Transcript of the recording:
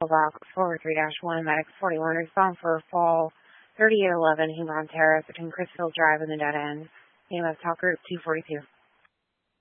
Box 403-1, Medic 41, respond for fall 3811 Huron Terrace between Chrisfield Drive and the Dead End. EMS Talk Group 242.